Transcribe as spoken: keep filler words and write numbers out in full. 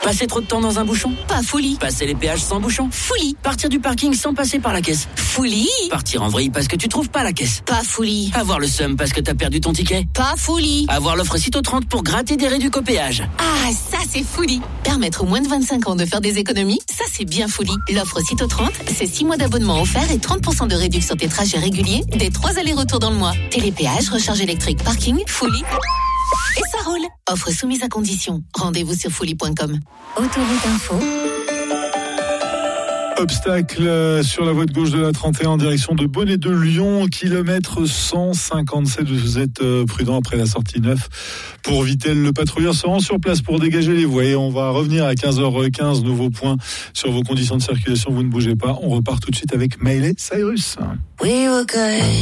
Passer trop de temps dans un bouchon? Pas folie. Passer les péages sans bouchon? Folie. Partir du parking sans passer par la caisse? Folie. Partir en vrille parce que tu trouves pas la caisse? Pas folie. Avoir le seum parce que t'as perdu ton ticket? Pas folie. Avoir l'offre Cito trente pour gratter des réducs au péage? Ah, ça c'est folie. Permettre aux moins de vingt-cinq ans de faire des économies, ça c'est bien folie. L'offre Cito trente, c'est six mois d'abonnement offert et trente pour cent de réduction sur tes trajets réguliers, des trois allers-retours dans le mois. Télépéage, recharge électrique, parking, folie. Et ça roule. Offre soumise à condition. Rendez-vous sur folie point com. Autoroute Info. Obstacle sur la voie de gauche de la trente et un en direction de Bonnet de Lyon, kilomètre cent cinquante-sept. Vous êtes prudent après la sortie neuf pour Vittel. Le patrouilleur se rend sur place pour dégager les voies. Et on va revenir à quinze heures quinze. Nouveau point sur vos conditions de circulation. Vous ne bougez pas. On repart tout de suite avec Miley Cyrus. We were good.